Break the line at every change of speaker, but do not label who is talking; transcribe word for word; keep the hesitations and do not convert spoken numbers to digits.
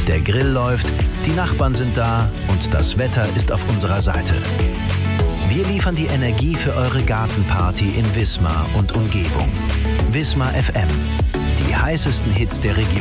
Der Grill läuft, die Nachbarn sind da und das Wetter ist auf unserer Seite. Wir liefern die Energie für eure Gartenparty in Wismar und Umgebung. Wismar F M. Die heißesten Hits der Region.